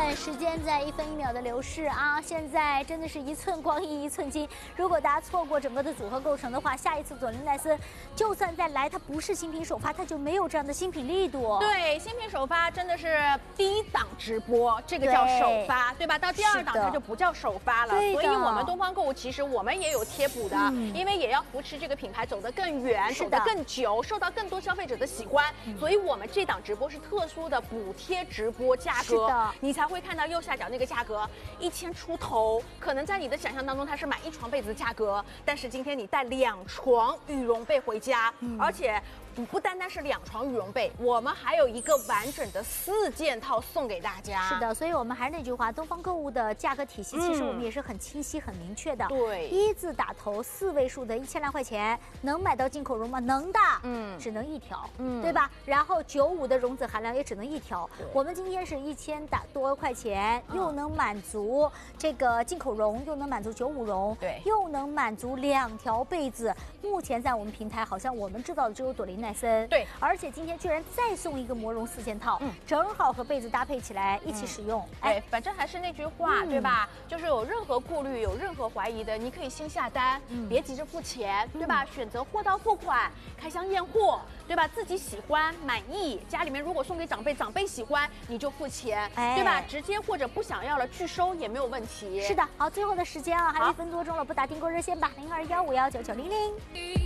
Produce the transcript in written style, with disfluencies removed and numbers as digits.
们，时间在1分1秒的流逝啊！现在真的是1寸光阴1寸金。如果大家错过整个的组合构成的话，下一次佐林奈森就算再来，它不是新品首发，它就没有这样的新品力度。 对，新品首发真的是第1档直播，这个叫首发，对吧？到第2档它就不叫首发了。所以我们东方购物其实我们也有贴补的，因为也要扶持这个品牌走得更远，走得更久，受到更多消费者的喜欢。所以我们这档直播是特殊的补贴直播价格，你才会看到右下角那个价格1000出头，可能在你的想象当中它是买1床被子的价格，但是今天你带2床羽绒被回家，而且不单单是2床羽绒被，我们还有一个完整的4件套送给大家。 是的，所以我们还是那句话，东方购物的价格体系其实我们也是很清晰、很明确的。 对 ，1字打头4位数的1000来块钱，能买到进口绒吗？能的，只能1条，对吧？然后95的绒子含量也只能1条。我们今天是1000多块钱，又能满足这个进口绒，又能满足95绒， 对， 又能满足2条被子。目前在我们平台，好像我们知道的只有朵琳奈森， 对， 而且今天居然再送一个魔绒4件套，正好和被子搭配起来一起使用。 对，反正还是那句话，对吧？就是有任何顾虑、有任何怀疑的，你可以先下单，别急着付钱，对吧？选择货到付款，开箱验货，对吧？自己喜欢满意，家里面如果送给长辈，长辈喜欢你就付钱，对吧？直接或者不想要了拒收也没有问题。 是的，好，最后的时间啊，还有1分多钟了，拨打订购热线吧，0215199900。